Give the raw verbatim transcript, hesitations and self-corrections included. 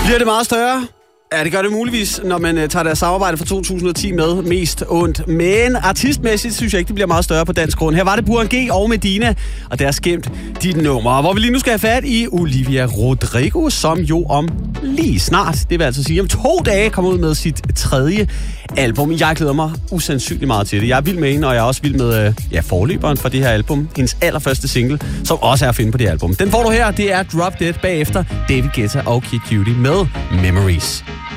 Bliver det meget større? Ja, det gør det muligvis, når man uh, tager deres samarbejde fra to tusind og ti med mest ondt. Men artistmæssigt synes jeg ikke, det bliver meget større på dansk grund. Her var det Burhan G og Medina, og deres gemt dit nummer. Hvor vi lige nu skal have fat i Olivia Rodrigo, som jo om lige snart, det vil altså sige om to dage, kommer ud med sit tredje album. Jeg glæder mig usandsynligt meget til det. Jeg er vild med hende, og jeg er også vild med uh, ja, forløberen for det her album. Hendes allerførste single, som også er at finde på det album. Den får du her, det er Drop Dead, bagefter David Guetta og Kid Cudi med Memories.